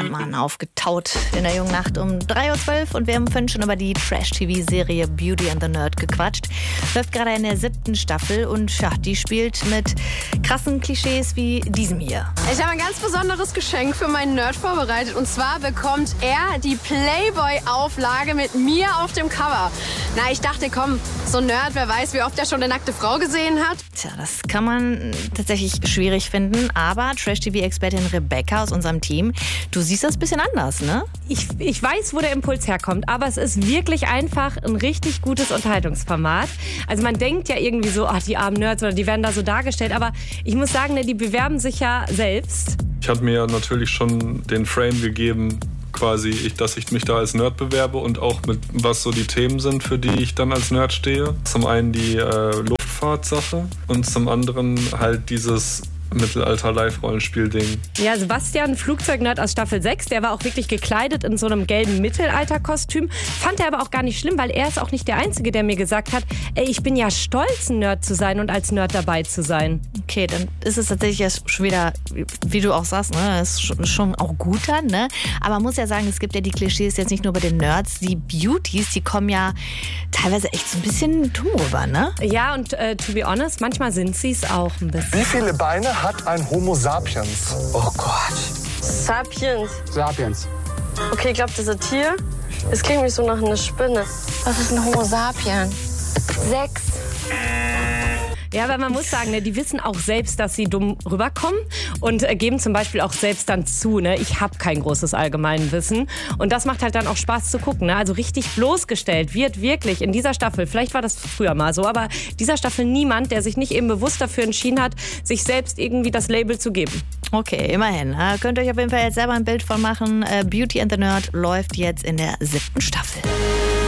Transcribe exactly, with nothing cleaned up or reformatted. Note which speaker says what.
Speaker 1: Mann, aufgetaut in der jungen Nacht um drei Uhr zwölf und wir haben vorhin schon über die Trash-T V-Serie Beauty and the Nerd gequatscht. Läuft gerade in der siebten Staffel und ja, die spielt mit krassen Klischees wie diesem hier.
Speaker 2: Ich habe ein ganz besonderes Geschenk für meinen Nerd vorbereitet und zwar bekommt er die Playboy-Auflage mit mir auf dem Cover. Na, ich dachte, komm, so ein Nerd, wer weiß, wie oft er schon eine nackte Frau gesehen hat.
Speaker 1: Tja, das kann man tatsächlich schwierig finden, aber Trash-T V-Expertin Rebecca aus unserem Team, du siehst das ein bisschen anders, ne?
Speaker 3: Ich, ich weiß, wo der Impuls herkommt, aber es ist wirklich einfach ein richtig gutes Unterhaltungsformat. Also man denkt ja irgendwie so, ach, die armen Nerds oder die werden da so dargestellt, aber ich muss sagen, ne, die bewerben sich ja selbst.
Speaker 4: Ich habe mir natürlich schon den Frame gegeben, quasi, ich, dass ich mich da als Nerd bewerbe und auch mit was so die Themen sind, für die ich dann als Nerd stehe. Zum einen die äh, Luftfahrtsache und zum anderen halt dieses Mittelalter-Live-Rollenspiel-Ding.
Speaker 3: Ja, Sebastian, Flugzeugnerd aus Staffel sechs, der war auch wirklich gekleidet in so einem gelben Mittelalter-Kostüm. Fand er aber auch gar nicht schlimm, weil er ist auch nicht der Einzige, der mir gesagt hat, ey, ich bin ja stolz, ein Nerd zu sein und als Nerd dabei zu sein.
Speaker 1: Okay, dann ist es tatsächlich jetzt schon wieder, wie du auch sagst, ne, ist schon, schon auch gut dann, ne? Aber man muss ja sagen, es gibt ja die Klischees jetzt nicht nur bei den Nerds, die Beauties, die kommen ja teilweise echt so ein bisschen dumm rüber, ne?
Speaker 3: Ja, und äh, to be honest, manchmal sind sie es auch ein bisschen.
Speaker 5: Wie viele Beine hat ein Homo sapiens?
Speaker 6: Oh Gott.
Speaker 7: Sapiens.
Speaker 6: Sapiens.
Speaker 7: Okay, ich glaube, das ist ein Tier. Es klingt mich so nach einer Spinne.
Speaker 8: Was ist ein Homo sapien? Sechs.
Speaker 3: Ja, aber man muss sagen, ne, die wissen auch selbst, dass sie dumm rüberkommen und äh, geben zum Beispiel auch selbst dann zu, ne, ich habe kein großes Allgemeinwissen. Und das macht halt dann auch Spaß zu gucken. Ne? Also richtig bloßgestellt wird wirklich in dieser Staffel, vielleicht war das früher mal so, aber dieser Staffel niemand, der sich nicht eben bewusst dafür entschieden hat, sich selbst irgendwie das Label zu geben.
Speaker 1: Okay, immerhin. Äh, könnt ihr euch auf jeden Fall jetzt selber ein Bild von machen. Äh, Beauty and the Nerd läuft jetzt in der siebten Staffel.